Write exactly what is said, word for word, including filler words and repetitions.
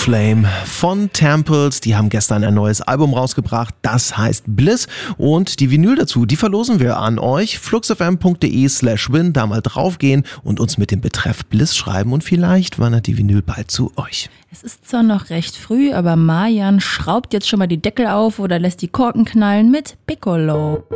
Flame von Temples. Die haben gestern ein neues Album rausgebracht, das heißt Bliss. Und die Vinyl dazu, die verlosen wir an euch. fluxfm.de slash win, da mal draufgehen und uns mit dem Betreff Bliss schreiben und vielleicht wandert die Vinyl bald zu euch. Es ist zwar noch recht früh, aber Marjan schraubt jetzt schon mal die Deckel auf oder lässt die Korken knallen mit Piccolo.